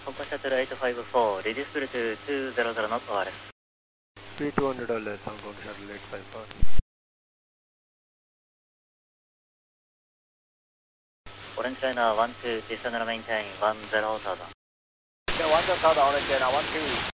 Hongkong Shuttle 854, reducible to 200 knots ORS. P200 LS, Hong Kong Shuttle 854. Orange Liner 12, descend and maintain 10,000. Yeah, 10,000, Orange Liner 12.